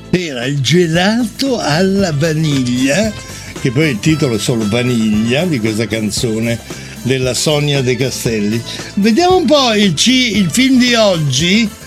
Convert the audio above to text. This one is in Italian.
Era il gelato alla vaniglia, che poi il titolo è solo Vaniglia di questa canzone della Sonia De Castelli. Vediamo un po' il film di oggi.